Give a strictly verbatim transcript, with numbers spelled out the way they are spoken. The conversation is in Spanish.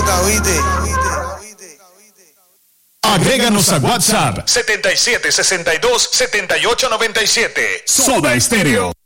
azúcar, ¿viste? Agréganos a WhatsApp setenta y siete, sesenta y dos, setenta y ocho, noventa y siete. Soda Estéreo.